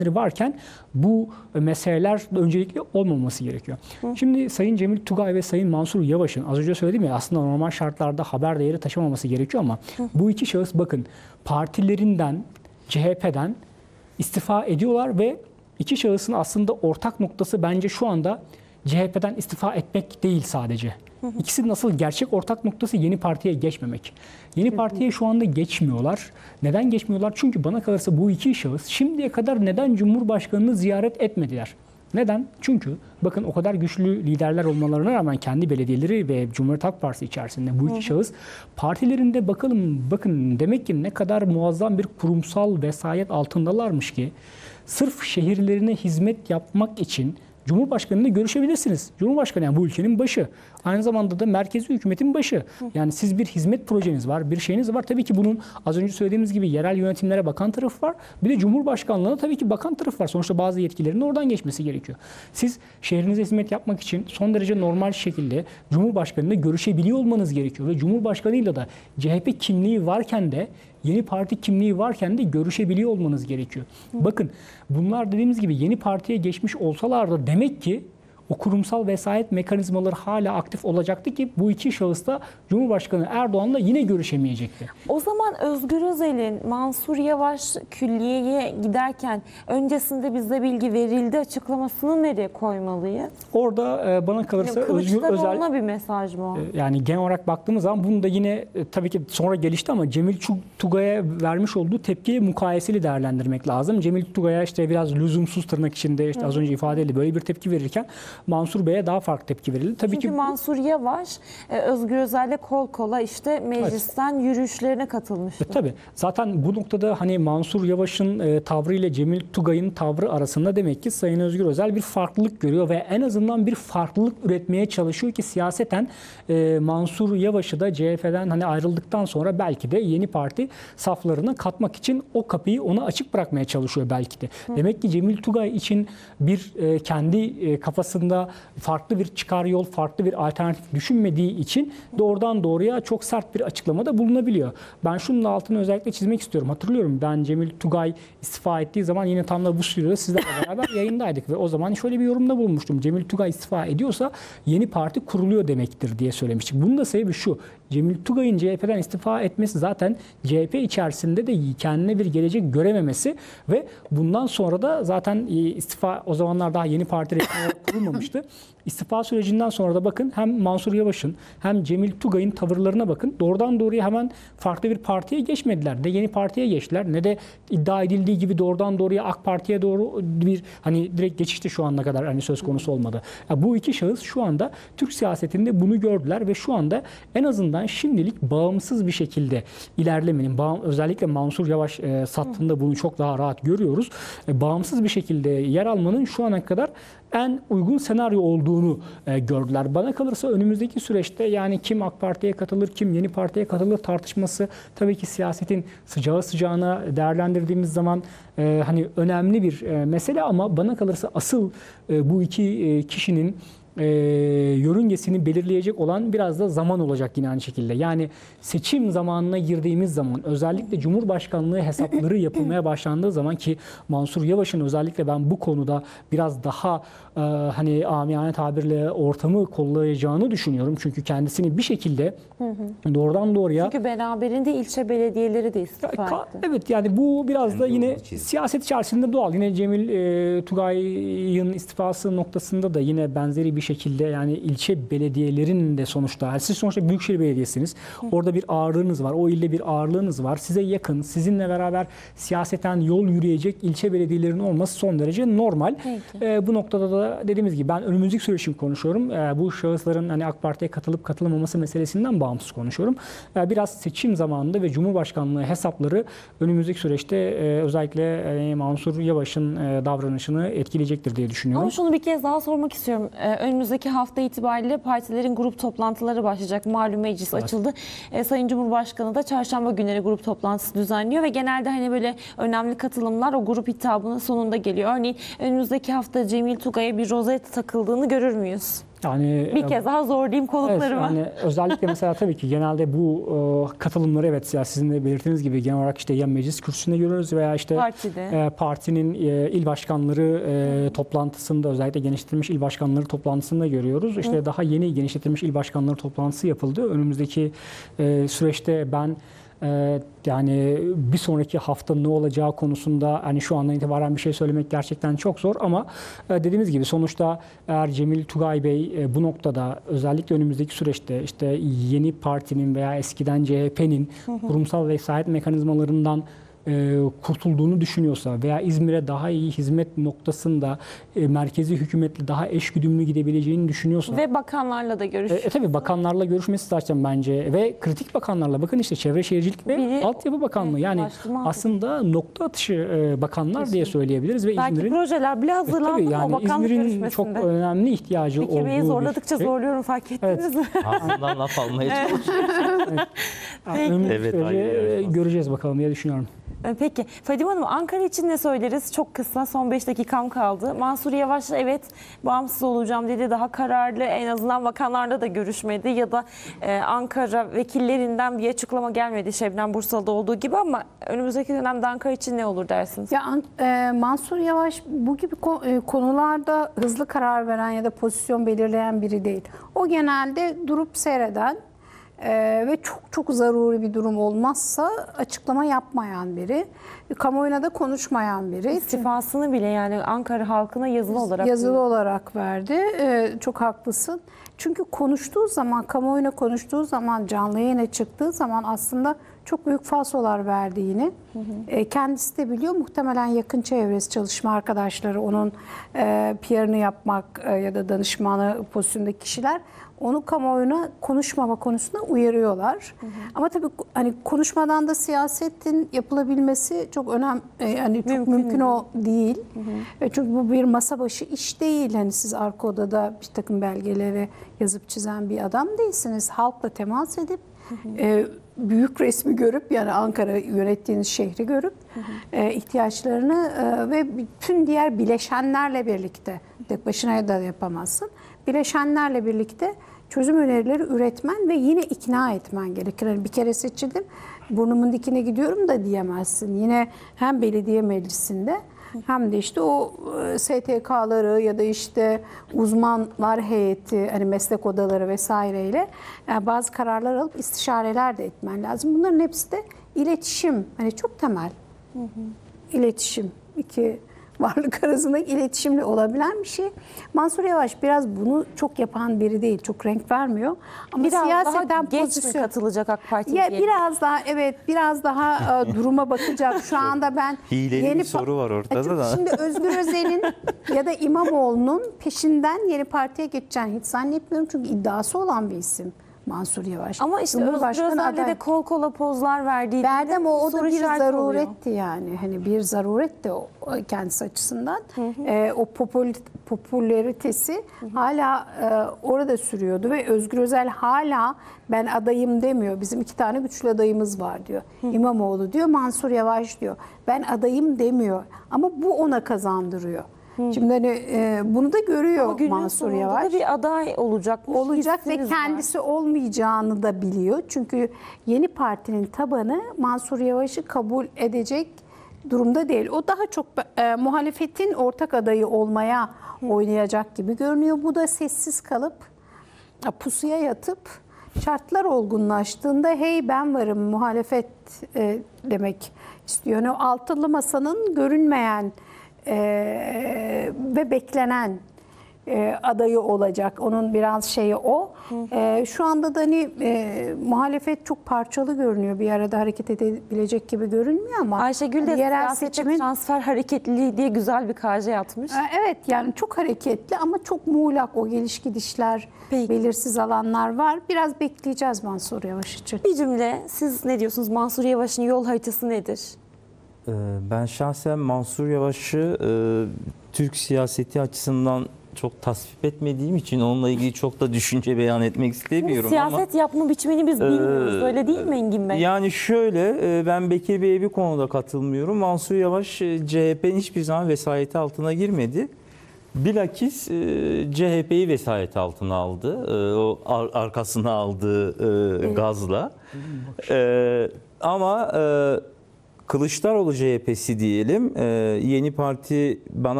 varken bu meseleler öncelikli olmaması gerekiyor. Şimdi Sayın Cemil Tugay ve Sayın Mansur Yavaş'ın az önce söyledim ya aslında normal şartlarda haber değeri taşımaması gerekiyor ama bu iki şahıs bakın partilerinden, CHP'den istifa ediyorlar ve iki şahısın aslında ortak noktası bence şu anda CHP'den istifa etmek değil sadece. İkisinin asıl gerçek ortak noktası Yeni Parti'ye geçmemek. Yeni Parti'ye şu anda geçmiyorlar. Neden geçmiyorlar? Çünkü bana kalırsa bu iki şahıs şimdiye kadar neden Cumhurbaşkanı'nı ziyaret etmediler? Neden? Çünkü bakın o kadar güçlü liderler olmalarına rağmen kendi belediyeleri ve Cumhuriyet Halk Partisi içerisinde bu iki şahıs partilerinde bakın demek ki ne kadar muazzam bir kurumsal vesayet altındalarmış ki sırf şehirlerine hizmet yapmak için Cumhurbaşkanı'yla görüşebilirsiniz. Cumhurbaşkanı yani bu ülkenin başı. Aynı zamanda da merkezi hükümetin başı. Yani siz bir hizmet projeniz var, bir şeyiniz var. Tabii ki bunun az önce söylediğimiz gibi yerel yönetimlere bakan tarafı var. Bir de Cumhurbaşkanlığına tabii ki bakan tarafı var. Sonuçta bazı yetkilerin oradan geçmesi gerekiyor. Siz şehrinize hizmet yapmak için son derece normal şekilde Cumhurbaşkanı'yla görüşebiliyor olmanız gerekiyor. Ve Cumhurbaşkanı'yla da CHP kimliği varken de Yeni Parti kimliği varken de görüşebiliyor olmanız gerekiyor. Bakın bunlar dediğimiz gibi Yeni Parti'ye geçmiş olsalar da demek ki o kurumsal vesayet mekanizmaları hala aktif olacaktı ki bu iki şahıs da Cumhurbaşkanı Erdoğan'la yine görüşemeyecekti. O zaman Özgür Özel'in Mansur Yavaş külliyeye giderken öncesinde bize bilgi verildi açıklamasını nereye koymalıyız? Orada bana kalırsa Özgür Özel bir mesaj mı? Yani genel olarak baktığımız zaman bunu da yine tabii ki sonra gelişti ama Cemil Tugay'a vermiş olduğu tepkiye mukayeseli değerlendirmek lazım. Cemil Tugay'a işte biraz lüzumsuz tırnak içinde işte az önce ifade edildi böyle bir tepki verirken Mansur Bey'e daha farklı tepki verildi. Tabii Çünkü ki Mansur Yavaş Özgür Özel'le kol kola işte meclisten yürüyüşlerine katılmıştı. Tabii. Zaten bu noktada hani Mansur Yavaş'ın tavrı ile Cemil Tugay'ın tavrı arasında demek ki Sayın Özgür Özel bir farklılık görüyor ve en azından bir farklılık üretmeye çalışıyor ki siyaseten Mansur Yavaş'ı da CHP'den hani ayrıldıktan sonra belki de Yeni Parti saflarına katmak için o kapıyı ona açık bırakmaya çalışıyor belki de. Demek ki Cemil Tugay için bir kendi kafasında farklı bir çıkar yol, farklı bir alternatif düşünmediği için doğrudan doğruya çok sert bir açıklamada bulunabiliyor. Ben şunun altını özellikle çizmek istiyorum. Hatırlıyorum ben Cemil Tugay istifa ettiği zaman yine tam da bu stüdyoda sizlerle beraber yayındaydık ve o zaman şöyle bir yorumda bulunmuştum. Cemil Tugay istifa ediyorsa Yeni Parti kuruluyor demektir diye söylemiştik. Bunun da sebebi şu. Cemil Tugay'ın CHP'den istifa etmesi zaten CHP içerisinde de kendine bir gelecek görememesi ve bundan sonra da zaten istifa o zamanlar daha Yeni Parti kurulmamıştı. İstifa sürecinden sonra da bakın hem Mansur Yavaş'ın hem Cemil Tugay'ın tavırlarına bakın. Doğrudan doğruya hemen farklı bir partiye geçmediler. Ne Yeni Parti'ye geçtiler ne de iddia edildiği gibi doğrudan doğruya AK Parti'ye doğru bir hani direkt geçişte şu ana kadar hani söz konusu olmadı. Yani bu iki şahıs şu anda Türk siyasetinde bunu gördüler ve şu anda en azından şimdilik bağımsız bir şekilde ilerlemenin özellikle Mansur Yavaş sattığında bunu çok daha rahat görüyoruz. Bağımsız bir şekilde yer almanın şu ana kadar en uygun senaryo olduğunu gördüler. Bana kalırsa önümüzdeki süreçte yani kim AK Parti'ye katılır, kim Yeni Parti'ye katılır tartışması tabii ki siyasetin sıcağı sıcağına değerlendirdiğimiz zaman hani önemli bir mesele ama bana kalırsa asıl bu iki kişinin yörüngesini belirleyecek olan biraz da zaman olacak yine aynı şekilde. Yani seçim zamanına girdiğimiz zaman özellikle Cumhurbaşkanlığı hesapları yapılmaya başlandığı zaman ki Mansur Yavaş'ın özellikle ben bu konuda biraz daha hani amiyane tabirle ortamı kollayacağını düşünüyorum. Çünkü kendisini bir şekilde doğrudan doğruya çünkü beraberinde ilçe belediyeleri de istifa etti. Evet yani bu biraz da yine siyaset içerisinde doğal. Yine Cemil Tugay'ın istifası noktasında da yine benzeri bir şekilde yani ilçe belediyelerin de sonuçta yani siz sonuçta Büyükşehir Belediyesi'niz. Orada bir ağırlığınız var. O ilde bir ağırlığınız var. Size yakın, sizinle beraber siyaseten yol yürüyecek ilçe belediyelerinin olması son derece normal. Bu noktada da dediğimiz gibi ben önümüzdeki süreç için konuşuyorum. Bu şahısların hani AK Parti'ye katılıp katılmaması meselesinden bağımsız konuşuyorum. Biraz seçim zamanında ve Cumhurbaşkanlığı hesapları önümüzdeki süreçte özellikle Mansur Yavaş'ın davranışını etkileyecektir diye düşünüyorum. Ama şunu bir kez daha sormak istiyorum. Önümüzdeki hafta itibariyle partilerin grup toplantıları başlayacak. Malum meclis açıldı. Sayın Cumhurbaşkanı da çarşamba günleri grup toplantısı düzenliyor ve genelde hani böyle önemli katılımlar o grup hitabının sonunda geliyor. Örneğin önümüzdeki hafta Cemil Tugay'a bir rozet takıldığını görür müyüz? Yani Bir kez daha zorlayayım evet, konuklarımı. yani özellikle mesela tabii ki genelde bu katılımları evet ya sizin de belirttiğiniz gibi genel olarak işte ya meclis kürsüsünde görüyoruz veya işte Partide. partinin il başkanları toplantısında, özellikle genişletilmiş il başkanları toplantısında görüyoruz. İşte daha yeni genişletilmiş il başkanları toplantısı yapıldı. Önümüzdeki süreçte ben yani bir sonraki hafta ne olacağı konusunda hani şu andan itibaren bir şey söylemek gerçekten çok zor ama dediğimiz gibi sonuçta eğer Cemil Tugay Bey bu noktada özellikle önümüzdeki süreçte işte yeni partinin veya eskiden CHP'nin kurumsal vesayet mekanizmalarından kurtulduğunu düşünüyorsa veya İzmir'e daha iyi hizmet noktasında merkezi hükümetle daha eşgüdümlü gidebileceğini düşünüyorsa Ve bakanlarla da görüşüyor. tabii bakanlarla görüşmesi zaten bence ve kritik bakanlarla, bakın işte Çevre Şehircilik ve Biri- Altyapı Bakanlığı, yani Ulaştırma aslında nokta atışı bakanlar diye söyleyebiliriz ve Belki İzmir'in projeler bile hazırlandı tabii mı o yani bakanlık İzmir'in çok görüşmesinde? önemli ihtiyacı Bekir Bey'i olduğu zorladıkça bir şey. zorluyorum, fark ettiniz mi? Ağzından laf almaya çalışıyor. Yani önümüzdeki Evet, süreci, hayır. göreceğiz bakalım diye düşünüyorum. Peki Fadime Hanım, Ankara için ne söyleriz? Çok kısa, son 5 dakikam kaldı. Mansur Yavaş evet bağımsız olacağım dedi, daha kararlı, en azından bakanlarla da görüşmedi ya da Ankara vekillerinden bir açıklama gelmedi Şebnem Bursalı'da olduğu gibi, ama önümüzdeki dönemde Ankara için ne olur dersiniz? Ya Mansur Yavaş bu gibi konularda hızlı karar veren ya da pozisyon belirleyen biri değil. O genelde durup seyreden ve çok zaruri bir durum olmazsa açıklama yapmayan biri. Kamuoyuna da konuşmayan biri. İstifasını bile yani Ankara halkına Yazılı olarak verdi. Çok haklısın. Çünkü konuştuğu zaman, kamuoyuna konuştuğu zaman, canlı yayına çıktığı zaman aslında çok büyük falsolar verdiğini kendisi de biliyor. Muhtemelen yakın çevresi, çalışma arkadaşları, onun PR'ını yapmak ya da danışmanı pozisyondaki kişiler onu kamuoyuna konuşmama konusunda uyarıyorlar. Ama tabii hani konuşmadan da siyasetin yapılabilmesi çok yani çok mümkün o değil. Çünkü bu bir masa başı iş değil. Hani siz arka odada bir takım belgeleri yazıp çizen bir adam değilsiniz. Halkla temas edip büyük resmi görüp, yani Ankara yönettiğiniz şehri görüp ihtiyaçlarını ve bütün diğer bileşenlerle birlikte, tek başına da yapamazsın, bileşenlerle birlikte çözüm önerileri üretmen ve yine ikna etmen gerekir. Yani bir kere seçildim, burnumun dikine gidiyorum da diyemezsin. Yine hem belediye meclisinde hem de işte o STK'ları ya da işte uzmanlar heyeti, hani meslek odaları vesaireyle yani bazı kararlar alıp istişareler de etmen lazım. Bunların hepsi de iletişim. Hani çok temel. İletişim. İki varlık arasındaki iletişimle olabilen bir şey. Mansur Yavaş biraz bunu çok yapan biri değil. Çok renk vermiyor. Ama Biraz siyaseten daha geç mi pozisyon katılacak AK Parti'ye? ya biraz daha, evet, biraz daha duruma bakacak. Şu anda ben Hileli bir soru var ortada Çünkü da. Şimdi Özgür Özel'in ya da İmamoğlu'nun peşinden yeni partiye geçeceğini hiç zannetmiyorum. Çünkü iddiası olan bir isim Mansur Yavaş. Ama işte Özgür Özel'le de kol kola pozlar verdiği Verdim, o da soru bir işareti oluyor. zaruretti yani. Hani bir zaruretti o kendisi açısından. O popülaritesi hala orada sürüyordu ve Özgür Özel hala ben adayım demiyor. Bizim 2 tane güçlü adayımız var diyor. İmamoğlu diyor, Mansur Yavaş diyor. Ben adayım demiyor. Ama bu ona kazandırıyor. Şimdi hani bunu da görüyor Günün Mansur sonunda Yavaş. da bir aday olacakmış. Olacak ve hissiniz var. kendisi olmayacağını da biliyor. Çünkü yeni partinin tabanı Mansur Yavaş'ı kabul edecek durumda değil. O daha çok muhalefetin ortak adayı olmaya oynayacak gibi görünüyor. Bu da sessiz kalıp pusuya yatıp şartlar olgunlaştığında hey ben varım muhalefet demek istiyor. Yani o altılı masanın görünmeyen ve beklenen adayı olacak. Onun biraz şeyi o. Şu anda da hani muhalefet çok parçalı görünüyor. Bir arada hareket edebilecek gibi görünmüyor ama Ayşegül de yerel siyasette seçimin transfer hareketliliği diye güzel bir KJ atmış. evet, yani çok hareketli ama çok muğlak, o geliş gidişler, Peki. belirsiz alanlar var. Biraz bekleyeceğiz Mansur Yavaş için. Bir cümle, siz ne diyorsunuz? Mansur Yavaş'ın yol haritası nedir? Ben şahsen Mansur Yavaş'ı Türk siyaseti açısından çok tasvip etmediğim için onunla ilgili çok da düşünce beyan etmek istemiyorum Siyaset yapma biçimini biz bilmiyoruz. Öyle değil mi Engin Bey? Yani şöyle, ben Bekir Bey'e bir konuda katılmıyorum. Mansur Yavaş CHP'nin hiçbir zaman vesayeti altına girmedi. Bilakis CHP'yi vesayet altına aldı. O arkasına aldığı gazla. Ama Kılıçdaroğlu CHP'si diyelim, yeni parti bana